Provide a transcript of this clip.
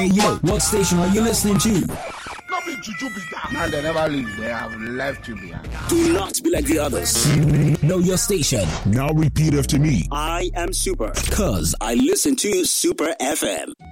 Hey yo, what station are you listening to? Not be juju be that. Now they never leave. They have left you behind. Do not be like the others. Know your station. Now repeat after me. I am Super. Cause I listen to Super FM.